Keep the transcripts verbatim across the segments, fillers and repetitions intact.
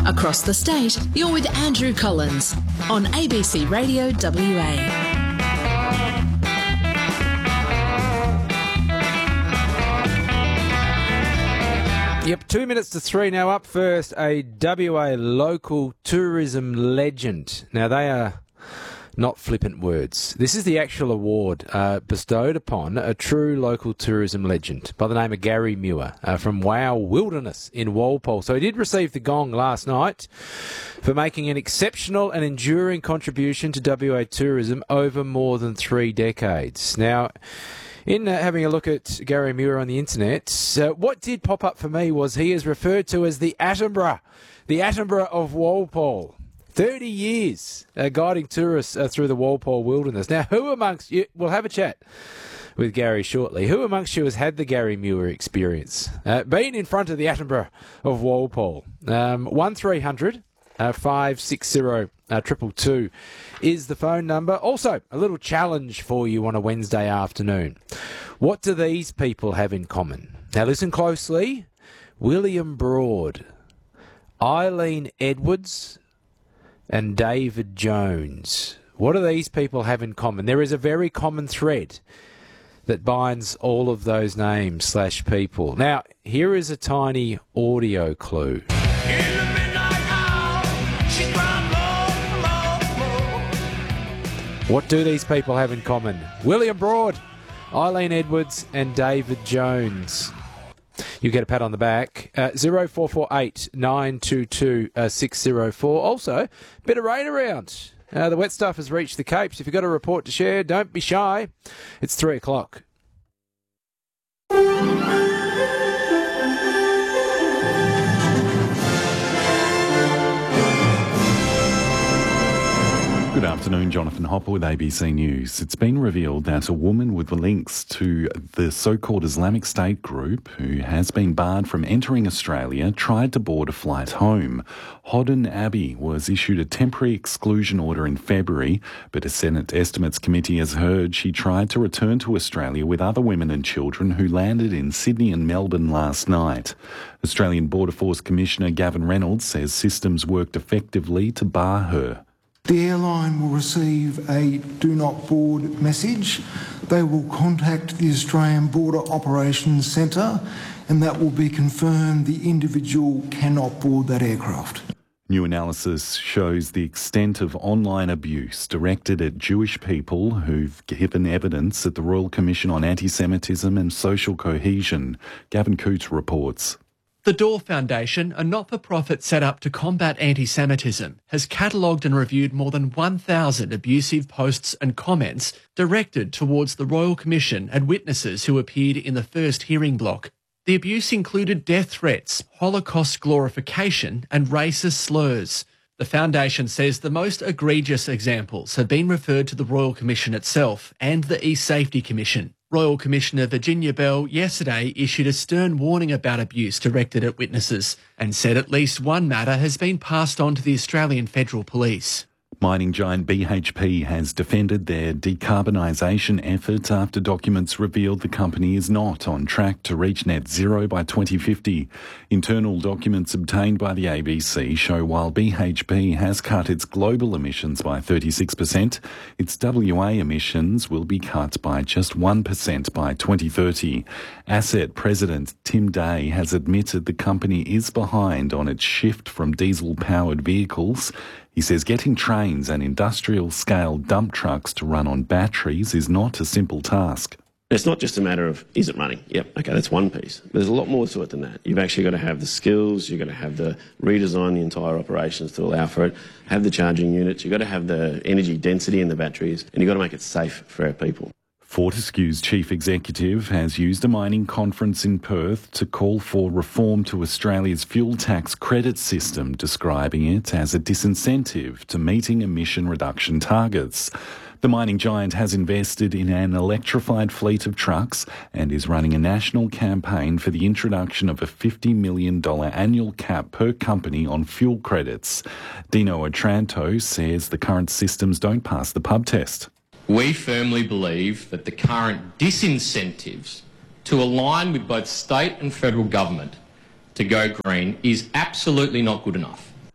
Across the state, you're with Andrew Collins on A B C Radio W A. Yep, two minutes to three now. Up first, a W A local tourism legend. Now, they are not flippant words. This is the actual award uh, bestowed upon a true local tourism legend by the name of Gary Muir uh, from Wow Wilderness in Walpole. So he did receive the gong last night for making an exceptional and enduring contribution to W A tourism over more than three decades. Now, in uh, having a look at Gary Muir on the internet, uh, what did pop up for me was he is referred to as the Attenborough, the Attenborough of Walpole. thirty years uh, guiding tourists uh, through the Walpole wilderness. Now, who amongst you, we'll have a chat with Gary shortly, who amongst you has had the Gary Muir experience? Uh, been in front of the Attenborough of Walpole. Um, one three hundred five six zero two two is the phone number. Also, a little challenge for you on a Wednesday afternoon. What do these people have in common? Now, listen closely. William Broad, Eileen Edwards, and David Jones. What do these people have in common? There is a very common thread that binds all of those names slash people. Now, here is a tiny audio clue. What do these people have in common? William Broad, Eileen Edwards, and David Jones. You get a pat on the back. Uh, zero four four eight nine two two six zero four. Also, bit of rain around. Uh, the wet stuff has reached the Capes. If you've got a report to share, don't be shy. It's three o'clock. Good afternoon, Jonathan Hopper with A B C News. It's been revealed that a woman with links to the so-called Islamic State group, who has been barred from entering Australia, tried to board a flight home. Hodden Abbey was issued a temporary exclusion order in February, but a Senate Estimates Committee has heard she tried to return to Australia with other women and children who landed in Sydney and Melbourne last night. Australian Border Force Commissioner Gavin Reynolds says systems worked effectively to bar her. The airline will receive a do not board message. They will contact the Australian Border Operations Centre, and that will be confirmed the individual cannot board that aircraft. New analysis shows the extent of online abuse directed at Jewish people who've given evidence at the Royal Commission on Anti-Semitism and Social Cohesion. Gavin Cootes reports. The Door Foundation, a not-for-profit set up to combat anti-Semitism, has catalogued and reviewed more than one thousand abusive posts and comments directed towards the Royal Commission and witnesses who appeared in the first hearing block. The abuse included death threats, Holocaust glorification and racist slurs. The Foundation says the most egregious examples have been referred to the Royal Commission itself and the E-Safety Commission. Royal Commissioner Virginia Bell yesterday issued a stern warning about abuse directed at witnesses and said at least one matter has been passed on to the Australian Federal Police. Mining giant B H P has defended their decarbonisation efforts after documents revealed the company is not on track to reach net zero by twenty fifty. Internal documents obtained by the A B C show while B H P has cut its global emissions by thirty-six percent, its W A emissions will be cut by just one percent by twenty thirty. Asset President Tim Day has admitted the company is behind on its shift from diesel-powered vehicles. He says getting trains and industrial-scale dump trucks to run on batteries is not a simple task. It's not just a matter of, is it running? Yep, okay, that's one piece. There's a lot more to it than that. You've actually got to have the skills, you've got to have the redesign the entire operations to allow for it, have the charging units, you've got to have the energy density in the batteries, and you've got to make it safe for our people. Fortescue's chief executive has used a mining conference in Perth to call for reform to Australia's fuel tax credit system, describing it as a disincentive to meeting emission reduction targets. The mining giant has invested in an electrified fleet of trucks and is running a national campaign for the introduction of a fifty million dollars annual cap per company on fuel credits. Dino Otranto says the current systems don't pass the pub test. We firmly believe that the current disincentives to align with both state and federal government to go green is absolutely not good enough.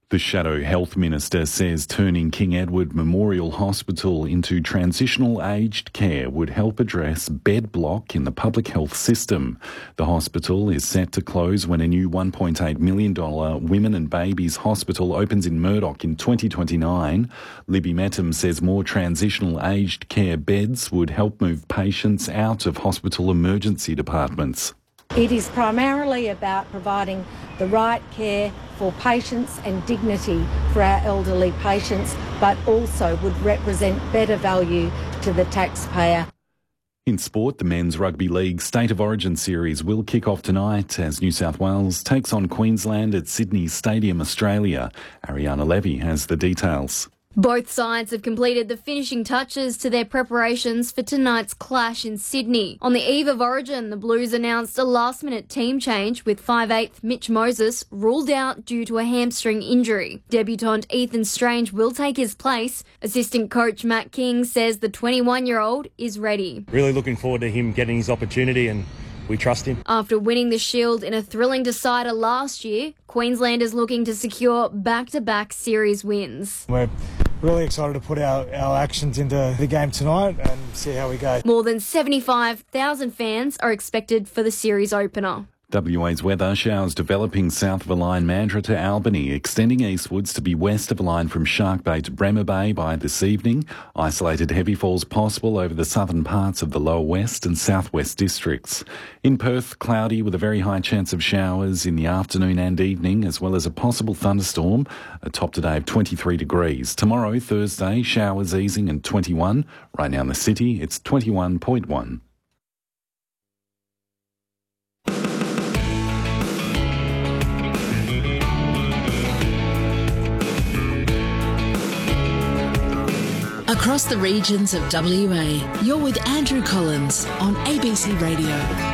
The Shadow Health Minister says turning King Edward Memorial Hospital into transitional aged care would help address bed block in the public health system. The hospital is set to close when a new one point eight million dollars women and babies hospital opens in Murdoch in twenty twenty-nine. Libby Metum says more transitional aged care beds would help move patients out of hospital emergency departments. It is primarily about providing the right care for patients and dignity for our elderly patients, but also would represent better value to the taxpayer. In sport, the Men's Rugby League State of Origin series will kick off tonight as New South Wales takes on Queensland at Sydney's Stadium Australia. Ariana Levy has the details. Both sides have completed the finishing touches to their preparations for tonight's clash in Sydney. On the eve of Origin, the Blues announced a last-minute team change with five eighth Mitch Moses ruled out due to a hamstring injury. Debutant Ethan Strange will take his place. Assistant coach Matt King says the twenty-one-year-old is ready. Really looking forward to him getting his opportunity, and we trust him. After winning the Shield in a thrilling decider last year, Queensland is looking to secure back-to-back series wins. We're really excited to put our, our actions into the game tonight and see how we go. More than seventy-five thousand fans are expected for the series opener. W A's weather: showers developing south of a line Mandurah to Albany, extending eastwards to be west of a line from Shark Bay to Bremer Bay by this evening. Isolated heavy falls possible over the southern parts of the lower west and southwest districts. In Perth, cloudy with a very high chance of showers in the afternoon and evening, as well as a possible thunderstorm. A top today of twenty-three degrees. Tomorrow, Thursday, showers easing and twenty-one. Right now in the city, it's twenty-one point one. Across the regions of W A, you're with Andrew Collins on A B C Radio.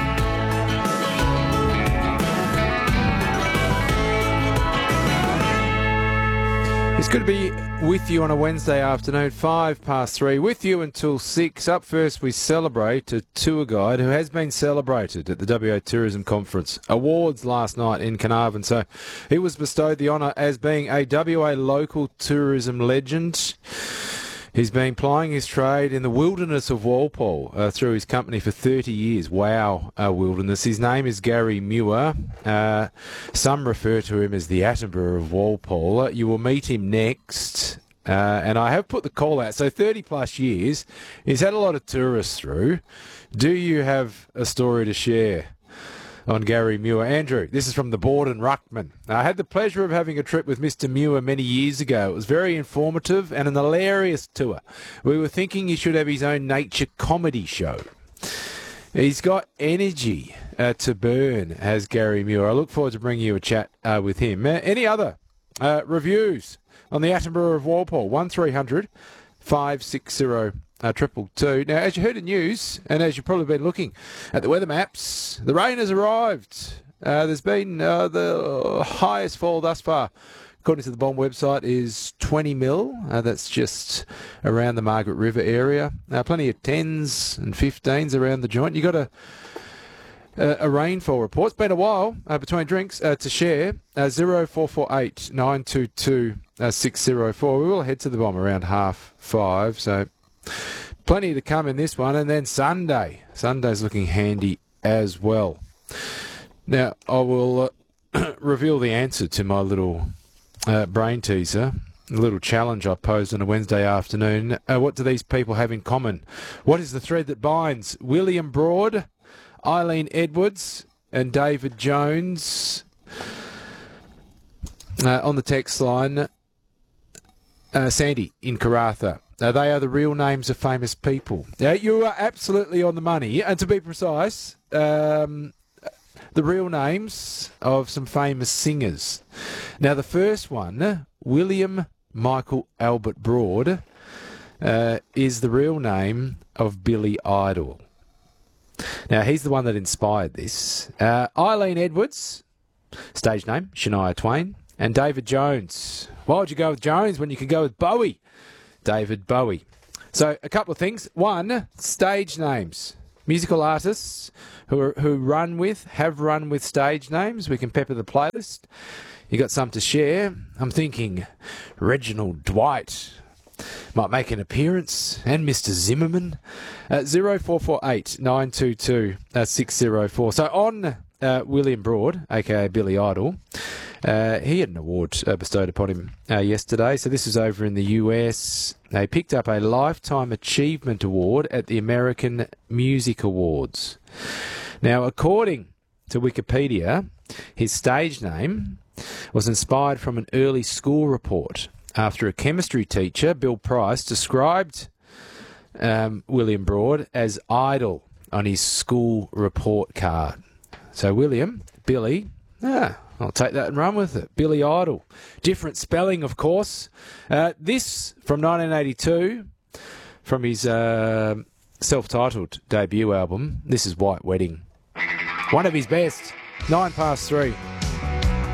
It's good to be with you on a Wednesday afternoon, five past three, with you until six. Up first, we celebrate a tour guide who has been celebrated at the W A Tourism Conference Awards last night in Carnarvon. So he was bestowed the honour as being a W A local tourism legend. He's been plying his trade in the wilderness of Walpole uh, through his company for thirty years. Wow, uh, wilderness. His name is Gary Muir. Uh, some refer to him as the Attenborough of Walpole. Uh, you will meet him next. Uh, and I have put the call out. So thirty plus years. He's had a lot of tourists through. Do you have a story to share on Gary Muir? Andrew, this is from the Borden Ruckman. I had the pleasure of having a trip with Mister Muir many years ago. It was very informative and an hilarious tour. We were thinking he should have his own nature comedy show. He's got energy uh, to burn, has Gary Muir. I look forward to bringing you a chat uh, with him. Uh, any other uh, reviews on the Attenborough of Walpole? one three hundred five six zero Uh, triple two. Now, as you heard in news, and as you've probably been looking at the weather maps, the rain has arrived. Uh, there's been uh, the highest fall thus far, according to the Bond website, is twenty mil. Uh, that's just around the Margaret River area. Uh, plenty of tens and fifteens around the joint. You got a a, a rainfall report. It's been a while uh, between drinks uh, to share. Uh, zero four four eight nine two two six zero four. We will head to the Bomb around half five. So plenty to come in this one. And then Sunday. Sunday's looking handy as well. Now, I will uh, reveal the answer to my little uh, brain teaser, a little challenge I posed on a Wednesday afternoon. Uh, what do these people have in common? What is the thread that binds William Broad, Eileen Edwards and David Jones? Uh, on the text line, uh, Sandy in Karratha. Now, they are the real names of famous people. Now, you are absolutely on the money. And to be precise, um, the real names of some famous singers. Now, the first one, William Michael Albert Broad, uh, is the real name of Billy Idol. Now, he's the one that inspired this. Uh, Eileen Edwards, stage name, Shania Twain, and David Jones. Why would you go with Jones when you could go with Bowie? David Bowie. So a couple of things. One, stage names. Musical artists who are, who run with, have run with stage names. We can pepper the playlist. You got some to share? I'm thinking Reginald Dwight might make an appearance, and Mister Zimmerman. Uh, zero four four eight nine two two six zero four. So on uh, William Broad, aka Billy Idol, uh, he had an award uh, bestowed upon him uh, yesterday. So this is over in the U S. They picked up a Lifetime Achievement Award at the American Music Awards. Now, according to Wikipedia, his stage name was inspired from an early school report after a chemistry teacher, Bill Price, described um, William Broad as Idol on his school report card. So William, Billy, ah, I'll take that and run with it. Billy Idol. Different spelling, of course. Uh, this from nineteen eighty-two, from his uh, self-titled debut album. This is White Wedding. One of his best. Nine past three.